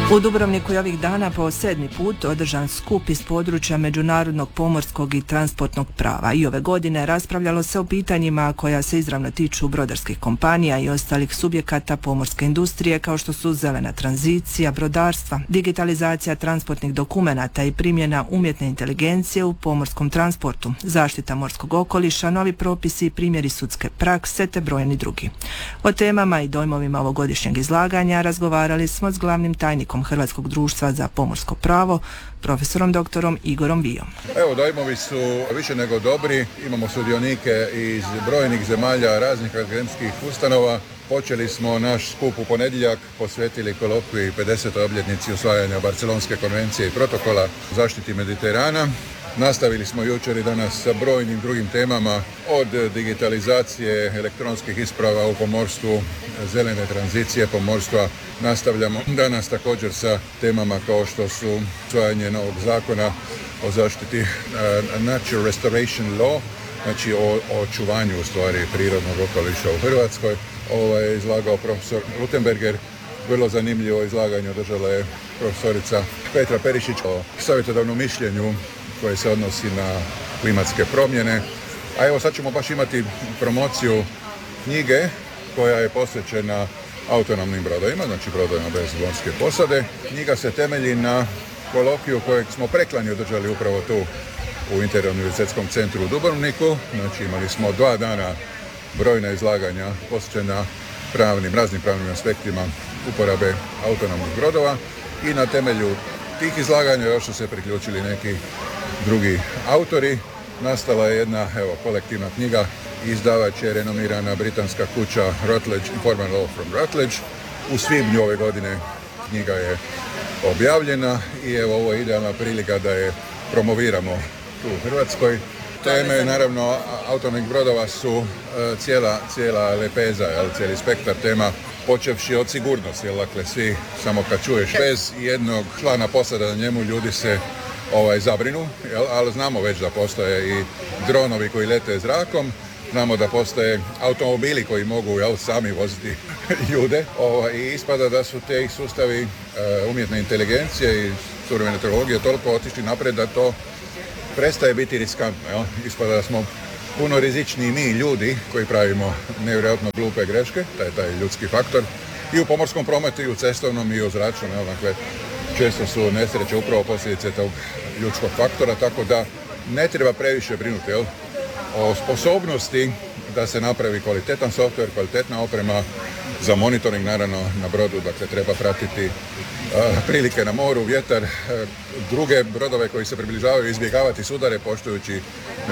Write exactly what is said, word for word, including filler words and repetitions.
U Dubrovniku je ovih dana po sedmi put održan skup iz područja međunarodnog pomorskog i transportnog prava. I ove godine raspravljalo se o pitanjima koja se izravno tiču brodarskih kompanija i ostalih subjekata pomorske industrije, kao što su zelena tranzicija, brodarstva, digitalizacija transportnih dokumenata i primjena umjetne inteligencije u pomorskom transportu, zaštita morskog okoliša, novi propisi i primjeri sudske prakse te brojni drugi. O temama i dojmovima ovogodišnjeg izlaganja razgovarali smo s glavnim tajnikom Hrvatskog društva za pomorsko pravo, profesorom doktorom Igorom Vijom. Evo, dojmovi su više nego dobri. Imamo sudionike iz brojnih zemalja, raznih akademskih ustanova. Počeli smo naš skup u ponedjeljak, posvetili kolokviji pedesetoj obljetnici usvajanja Barcelonske konvencije i protokola o zaštiti Mediterana. Nastavili smo jučer i danas sa brojnim drugim temama, od digitalizacije elektronskih isprava u pomorstvu, zelene tranzicije pomorstva. Nastavljamo danas također sa temama kao što su usvajanje novog zakona o zaštiti uh, Natural Restoration Law, znači o, o očuvanju u stvari prirodnog okoliša u Hrvatskoj. Ovo je izlagao profesor Rutenberger. Vrlo zanimljivo izlaganje održala je profesorica Petra Perišić o savjetodavnom mišljenju koje se odnosi na klimatske promjene. A evo sad ćemo baš imati promociju knjige koja je posvećena autonomnim brodovima, znači brodovima bez gonske posade. Knjiga se temelji na kolokviju kojeg smo preklani održali upravo tu u Interuniverzitetskom centru u Dubrovniku. Znači imali smo dva dana brojna izlaganja posvećena pravnim, raznim pravnim aspektima uporabe autonomnih brodova i na temelju tih izlaganja još su se priključili neki drugi autori. Nastala je jedna evo, kolektivna knjiga. Izdavač je renomirana britanska kuća Routledge, Informal Law from Routledge. U svibnju ove godine knjiga je objavljena i evo ovo je idealna prilika da je promoviramo tu u Hrvatskoj. Teme, naravno, autonomnih brodova su uh, cijela, cijela lepeza, jel, cijeli spektar tema, počevši od sigurnosti, jel, dakle, svi, samo kad čuješ bez jednog člana posada na njemu, ljudi se ovaj, zabrinu, jel, ali znamo već da postoje i dronovi koji lete zrakom, znamo da postoje automobili koji mogu, jel, sami voziti ljude, ovaj, i ispada da su te sustavi uh, umjetne inteligencije i suvremene tehnologije toliko otišli naprijed da to prestaje biti riskantno, jel? Ispada da smo puno rizičniji mi ljudi koji pravimo nevjerojatno glupe greške, taj taj ljudski faktor, i u pomorskom prometu, i u cestovnom, i u zračnom, jel? Dakle, često su nesreće upravo posljedice tog ljudskog faktora, tako da ne treba previše brinuti, jel? O sposobnosti da se napravi kvalitetan software, kvalitetna oprema za monitoring, naravno, na brodu, dakle treba pratiti uh, prilike na moru, vjetar, uh, druge brodove koji se približavaju, izbjegavati sudare poštujući